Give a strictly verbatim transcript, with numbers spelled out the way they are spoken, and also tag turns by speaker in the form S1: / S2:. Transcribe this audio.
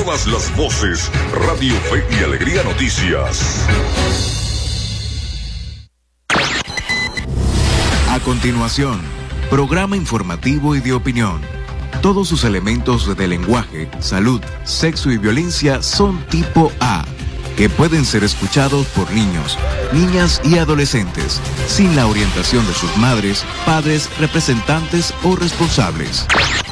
S1: todas las voces, Radio Fe y Alegría Noticias.
S2: A continuación, programa informativo y de opinión. Todos sus elementos de lenguaje, salud, sexo y violencia son tipo A, que pueden ser escuchados por niños, niñas y adolescentes, sin la orientación de sus madres, padres, representantes o responsables.